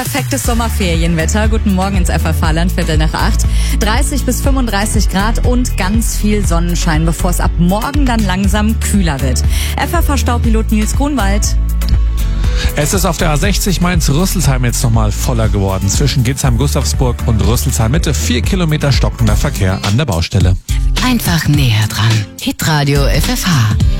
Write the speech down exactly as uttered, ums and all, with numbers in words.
Perfektes Sommerferienwetter. Guten Morgen ins F F H-Land, Viertel nach acht. dreißig bis fünfunddreißig Grad und ganz viel Sonnenschein, bevor es ab morgen dann langsam kühler wird. F F H-Staupilot Nils Grunwald. Es ist auf der A sechzig Mainz-Rüsselsheim jetzt nochmal voller geworden. Zwischen Gitzheim-Gustavsburg und Rüsselsheim-Mitte vier Kilometer stockender Verkehr an der Baustelle. Einfach näher dran. Hitradio F F H.